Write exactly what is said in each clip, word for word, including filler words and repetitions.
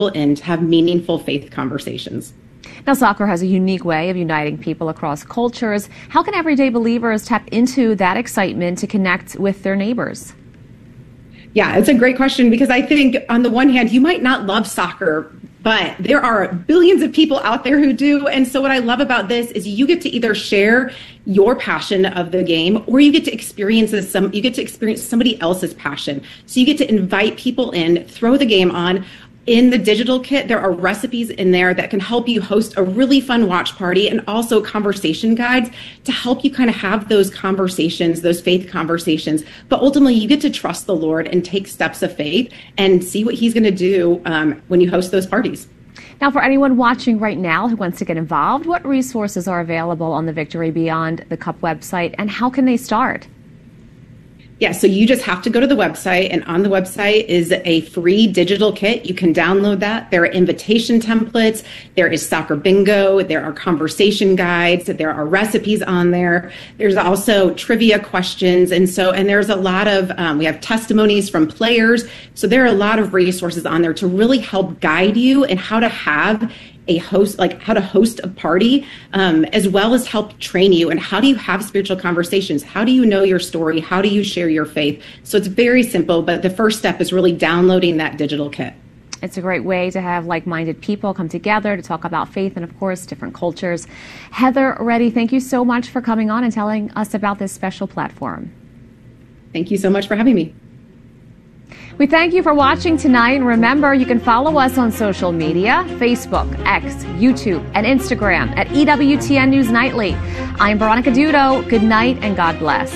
in to have meaningful faith conversations. Now, soccer has a unique way of uniting people across cultures. How can everyday believers tap into that excitement to connect with their neighbors? Yeah, it's a great question, because I think on the one hand, you might not love soccer, but there are billions of people out there who do. And so what I love about this is you get to either share your passion of the game, or you get to experience this, some you get to experience somebody else's passion. So you get to invite people in, throw the game on. In the digital kit, there are recipes in there that can help you host a really fun watch party, and also conversation guides to help you kind of have those conversations, those faith conversations. But ultimately, you get to trust the Lord and take steps of faith and see what he's going to do um, when you host those parties. Now, for anyone watching right now who wants to get involved, what resources are available on the Victory Beyond the Cup website, and how can they start? Yeah, so you just have to go to the website, and on the website is a free digital kit. You can download that. There are invitation templates. There is soccer bingo. There are conversation guides. There are recipes on there. There's also trivia questions. And so, and there's a lot of, um, we have testimonies from players. So there are a lot of resources on there to really help guide you in how to have a host, like how to host a party, um, as well as help train you. And how do you have spiritual conversations? How do you know your story? How do you share your faith? So it's very simple, but the first step is really downloading that digital kit. It's a great way to have like-minded people come together to talk about faith and, of course, different cultures. Heather Reddy, thank you so much for coming on and telling us about this special platform. Thank you so much for having me. We thank you for watching tonight, and remember, you can follow us on social media, Facebook, X, YouTube, and Instagram at E W T N News Nightly. I'm Veronica Dudo. Good night and God bless.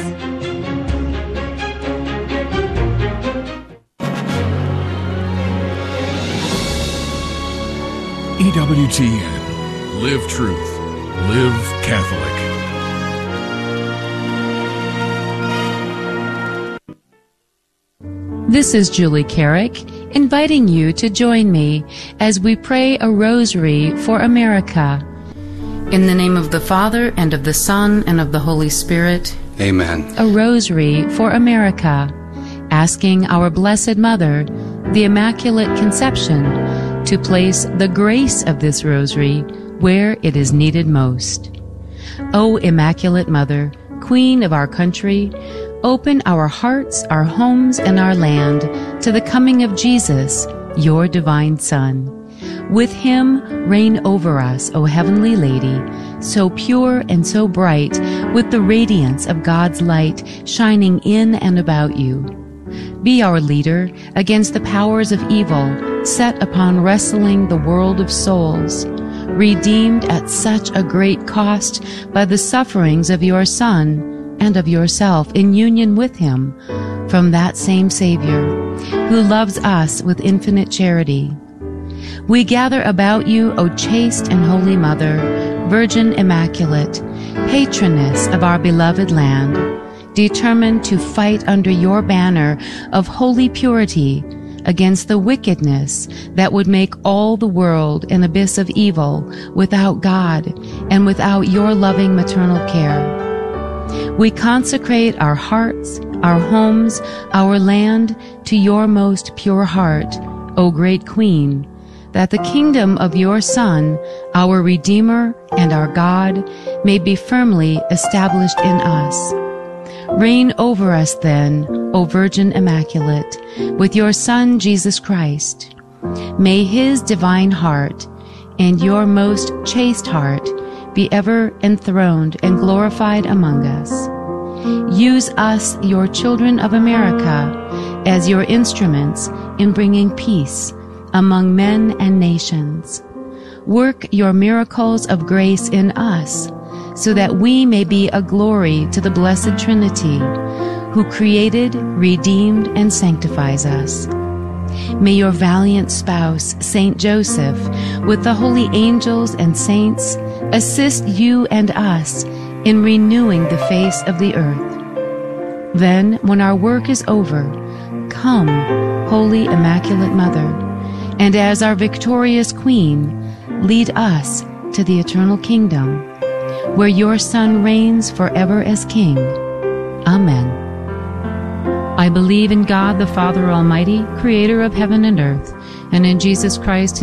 E W T N. Live truth. Live Catholic. This is Julie Carrick, inviting you to join me as we pray a rosary for America. In the name of the Father, and of the Son, and of the Holy Spirit. Amen. A rosary for America, asking our Blessed Mother, the Immaculate Conception, to place the grace of this rosary where it is needed most. O Immaculate Mother, Queen of our country, open our hearts, our homes, and our land to the coming of Jesus, your divine Son. With him, reign over us, O Heavenly Lady, so pure and so bright, with the radiance of God's light shining in and about you. Be our leader against the powers of evil, set upon wrestling the world of souls, redeemed at such a great cost by the sufferings of your Son, and of yourself in union with him, from that same Savior, who loves us with infinite charity. We gather about you, O chaste and holy Mother, Virgin Immaculate, patroness of our beloved land, determined to fight under your banner of holy purity against the wickedness that would make all the world an abyss of evil without God and without your loving maternal care. We consecrate our hearts, our homes, our land to your most pure heart, O great Queen, that the kingdom of your Son, our Redeemer and our God, may be firmly established in us. Reign over us then, O Virgin Immaculate, with your Son Jesus Christ. May his divine heart and your most chaste heart be ever enthroned and glorified among us. Use us, your children of America, as your instruments in bringing peace among men and nations. Work your miracles of grace in us, so that we may be a glory to the Blessed Trinity, who created, redeemed, and sanctifies us. May your valiant spouse, Saint Joseph, with the holy angels and saints, assist you and us in renewing the face of the earth. Then, when our work is over, come, Holy Immaculate Mother, and as our victorious Queen, lead us to the eternal kingdom, where your Son reigns forever as King. Amen. I believe in God the Father Almighty, creator of heaven and earth, and in Jesus Christ,